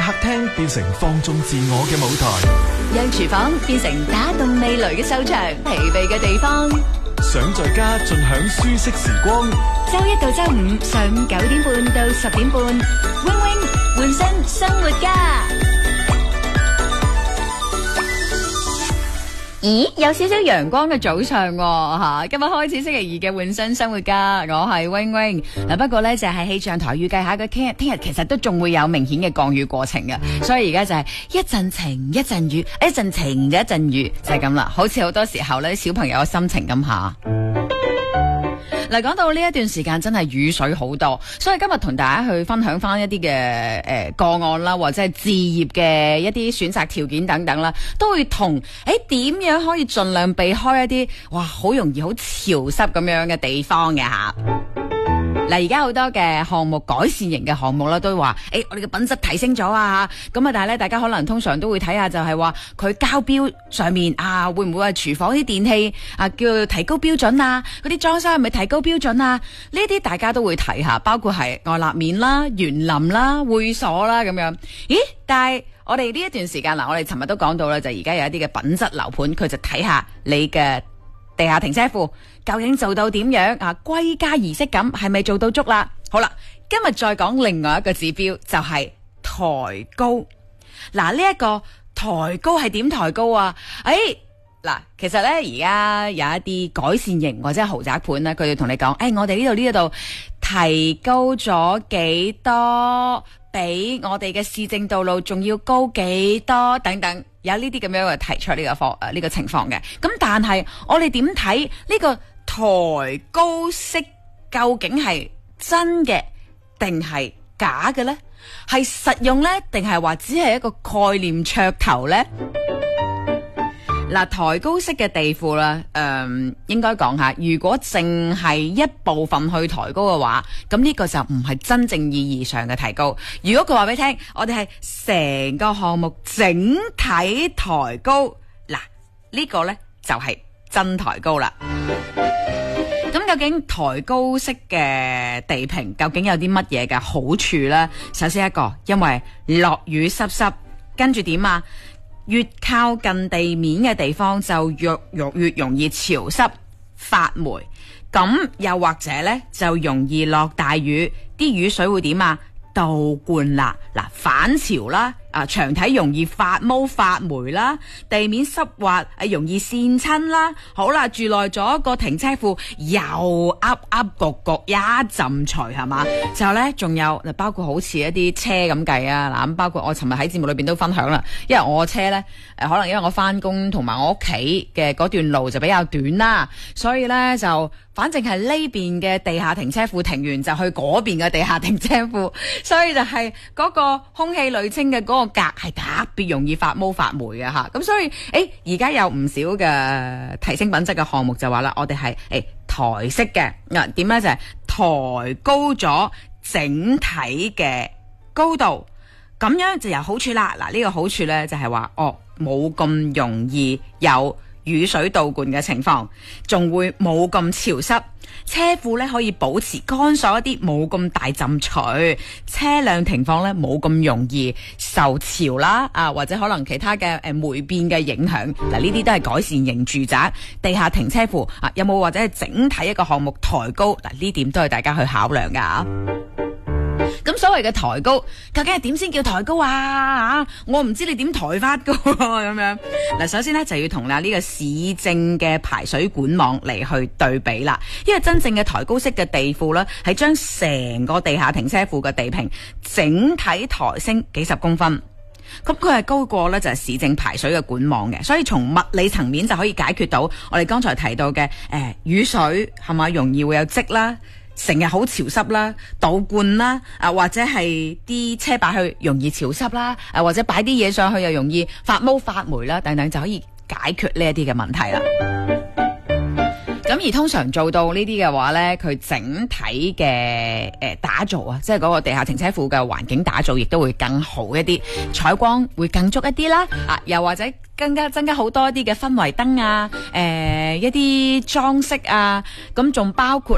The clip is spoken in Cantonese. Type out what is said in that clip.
客廳變成放縱自我嘅舞台， 讓廚房變成打動味蕾嘅秀場，疲憊嘅地方。 想在家盡享舒適時光。 周一到周五上午9點半到10點半，Wing Wing 換身生活家。咦，有少少陽光嘅早上喎，今日開始星期二嘅換身生活家，我係 Wing Wing。不過呢，就係氣象台預計下嘅聽日其實都仲會有明顯嘅降雨過程嘅，所以而家就係一陣晴一陣雨，一陣晴一陣雨，就係咁啦。好似好多時候呢，小朋友嘅心情咁下。嗱，講到呢一段時間真係雨水好多，所以今日同大家去分享翻一啲嘅個案啦，或者係置業嘅一啲選擇條件等等啦，都會同點樣可以盡量避開一啲好容易好潮濕咁樣嘅地方嘅吓。嗱，而家好多嘅項目改善型嘅項目啦，都話我哋嘅品質提升咗啊，咁啊，但係咧，大家可能通常都會睇下，就係話佢交標上面啊，會唔會係廚房啲電器啊，叫提高標準啊？嗰啲裝修係咪提高標準啊？呢啲大家都會睇下，包括係外立面啦、園林啦、會所啦咁樣。咦？但係我哋呢一段時間嗱，我哋尋日都講到啦，就而家有一啲嘅品質樓盤，佢就睇下你嘅地下停車庫究竟做到點樣啊？歸家儀式感係咪做到足啦？好啦，今日再講另外一個指標，就係抬高。嗱，呢一個抬高係點抬高啊？嗱，其實咧而家有一啲改善型或者係豪宅盤咧，佢哋同你講，我哋呢度提高咗幾多，比我哋嘅市政道路仲要高幾多等等。有呢啲咁樣嘅提出呢個情況嘅，咁但係我哋點睇呢個抬高式究竟係真嘅定係假嘅呢？係實用呢？定係話只係一個概念噱頭呢？嗱，抬高式嘅地庫啦，應該講下，如果淨係一部分去抬高嘅話，咁呢個就唔係真正意義上嘅提高。如果佢話俾你聽，我哋係成個項目整體抬高，嗱，呢個呢就係真抬高啦。咁究竟抬高式嘅地坪究竟有啲乜嘢嘅好處呢？首先一個，因為落雨濕濕，跟住點啊？越靠近地面嘅地方就越容易潮濕發霉，咁又或者呢，就容易落大雨，啲雨水會點啊？倒灌啦，反潮啦，牆體容易發毛發霉啦，地面濕滑容易跣親啦。好啦，住耐咗個停車庫又噏噏焗焗一陣除係嘛？之後呢，仲有包括好似一啲車咁計啊，嗱，咁包括我尋日喺節目裏邊都分享啦，因為我車呢，可能因為我翻工同埋我屋企嘅嗰段路就比較短啦，所以呢，就反正係呢邊嘅地下停車庫停完就去嗰邊嘅地下停車庫，所以就係嗰個空氣濾清嘅嗰個格係特別容易發毛發霉嘅吓。咁所以而家有唔少嘅提升品質嘅項目就話啦，我哋係台式嘅，點咧就係抬高咗整體嘅高度，咁樣就有好處啦。嗱，呢個好處咧就係話冇咁容易有雨水倒灌嘅情況，仲會冇咁潮濕，車庫咧可以保持乾爽一啲，冇咁大浸除，車輛停放咧冇咁容易受潮啦，或者可能其他嘅霉變嘅影響。嗱，呢啲都係改善型住宅地下停車庫有冇或者係整體一個項目抬高？嗱，呢點都係大家去考量噶。咁所謂嘅抬高，究竟係點先叫抬高啊？我唔知你點抬法噶咁樣。嗱，首先呢，就要同呢個市政嘅排水管網嚟去對比啦。因為真正嘅抬高式嘅地庫呢，係將成個地下停車庫嘅地坪整體抬升幾十公分。咁佢係高過呢，就係市政排水嘅管網嘅，所以從物理層面就可以解決到我哋剛才提到嘅雨水係咪容易會有積啦，成日好潮濕啦，倒灌啦，或者係啲車擺去容易潮濕啦，或者擺啲嘢上去又容易發毛發霉啦，等等就可以解決呢一啲嘅問題啦。咁而通常做到呢啲嘅話呢，佢整體嘅打造啊，即係嗰個地下停車庫嘅環境打造，亦都會更好一啲，採光會更足一啲啦，又或者更加增加好多一啲嘅氛圍燈啊，一啲裝飾啊，咁仲包括